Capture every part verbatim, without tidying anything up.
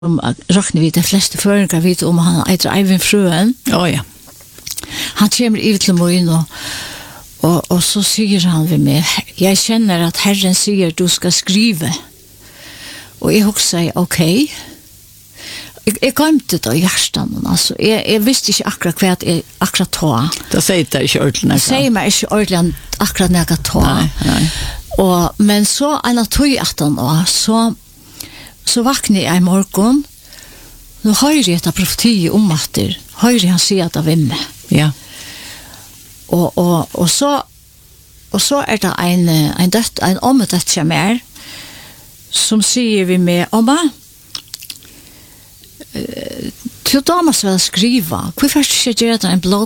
räknar vi de flesta föringar vet om han heter Eivind Frøen. Oh, ja. Han kommer i till mig och, och, och så säger han vid mig, jag känner att Herren säger du ska skriva. Och jag också säger okej. Okay. Jag, jag glömde det i hjärtan. Alltså. Jag, jag visste inte akkurat vad jag akkurat tog. Det säger det inte ordentligt. Det säger mig inte ordentligt akkurat när jag tog. Nej, nej. Och, men så en av tog attan och så så vaknade jag i morgon. Nu har jag ett profeti om att det har han säga att det vinner. Ja. Och och och så och så är det en en dött en omdött mer som säger vi med omma eh till Thomas vill skriva. Hur först ska jag göra en blogg?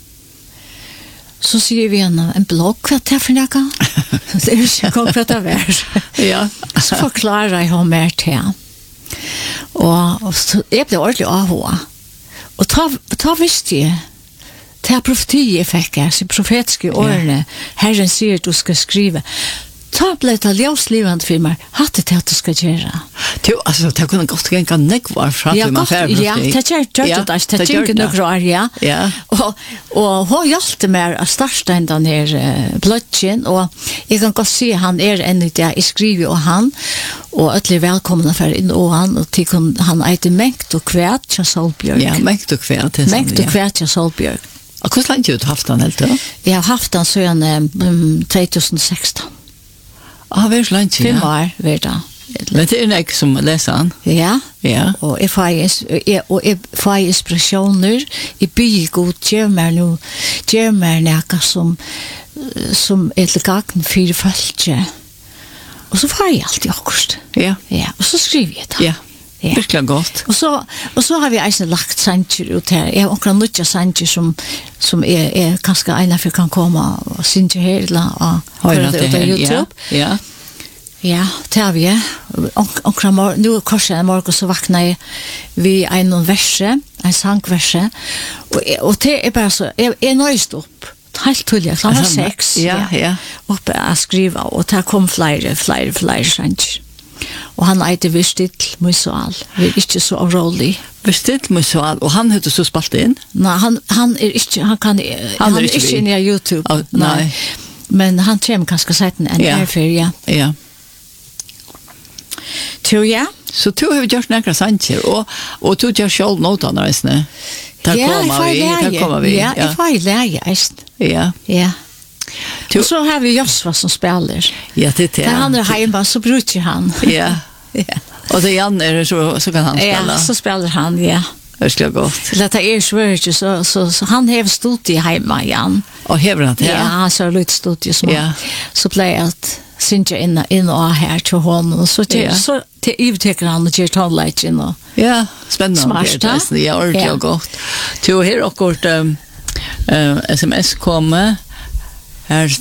Så säger vi en, en blogg vad det är för något. Det är inte konkret av er. Ja. Så förklarar jag hur mer till. Och, och så, jag blev ordentligt avhåg. Och ta, ta visst jag det här profeti jag fick här, så profetiska årene, ja. Herren säger att du ska skriva. Ta blev det ljuslivande för mig, hade det att du ska göra. Jo, alltså, det kunde gott gänga nekvar för att ja, man färdig. Ja, det gör det, ja, det det gör det några år, ja. Ja. Och, och hon hjälpte mig att starta den här uh, bloggen, och jag kan godt se han är en av det jag skriver och han, och ötlig välkomna för in och han, och till han äter mängd och kvärt till Solbjörg. Ja, mängd och kvärt. Mängd och kvärt till Solbjörg. Och hur länge har du haft den helt då? Jag har haft den sedan um, tjugo sexton. Ah, det är så länge. Fem år, vet jag. Men det är en ek som läser han. Ja. Ja. Och jag får, jag, och jag får inspirationer. Jag bygger god, gör mig nu, gör mig något som, som är till gagn för folk. Och så får jag alltid akkurat. Ja. Ja. Och så skriver jag det. Ja. Ja. Virkelig godt. Och så och så har vi alltså lagt sanger ut här. Jag har också några sanger som som är är kanske en för kan komma och synge hela och höra det på YouTube. Ja. Ja. Ja, det har vi. Och och nu kanske en morgon så vaknar jag vi en verse, en sångverse. Och och det är bara så är är nöjst upp. Helt tulligt. Klockan sex. Ja, ja. Och jag skriva och där kom flera flera flera sanger. Och han äter Vistit Musual. Vi är inte så rolig. Vistit Musual. Och han heter så spalt in? Nej, han, han är inte, han kan, han, han är inte inne i YouTube. Oh, nej. nej. Men han kommer kanske säga en ja. är för, ja. Ja. Tror jag. Så du har gjort några sanger, och, och du har själv notan, visst? Där ja, kommer vi, där kommer vi. Ja, jag får lära, just. Ja. Ja. Och så har vi Josva som spelar. Ja, det är det. När han är hemma så brukar han. Ja. Ja. Och det Jan är så så kan han spela. Ja, så spelar han, ja. Det ska gott. Det är svårt så så, så han har studier hemma Jan. Och har han det? Ja, han så lite studier som. Ja. Så blir att synja in in och här till honom, och så till, ja. Så till ivtecker han och ger tonlighten och. Ja, spännande. Smarta. Det är ordentligt ja. Gott. Till här och kort um, uh, sms kommer här.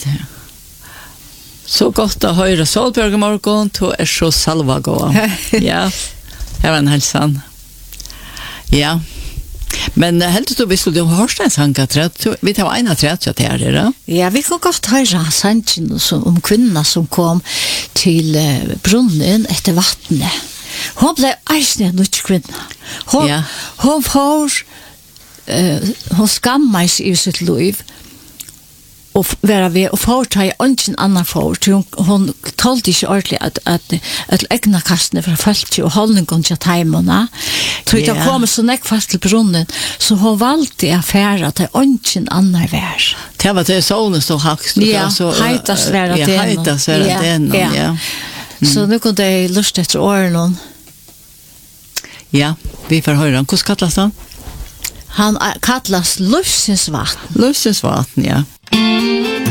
Så gott att höra Solbjörg morgon, du är så salva gå. Ja, här var en hälsan. Ja. Men helt du visst du har en sång att vi tar en att rätt så det är det. Ja, vi kan gott höra sången som om kvinnan som kom till uh, brunnen efter vattnet. Hon blev eisne nutt kvinna. Hon ja. Hon får uh, hon skammar sig i sitt liv. Och vara vi och förta i ingen annan för hon hon talade inte ordentligt att att att egna kastne för folk och hållningen till timena. Så det kom så näck fast till brunnen så hon valde affär att ingen annan vär. Det var det solen så högst ja, så heitas vara det. Ja, heitas vara det. Ja. Ja. Mm. Så nu kan det lust efter åren. Ja, vi får höra. Hur kallas han? Han kallas Lufsens vatten. Lufsens vatten, ja.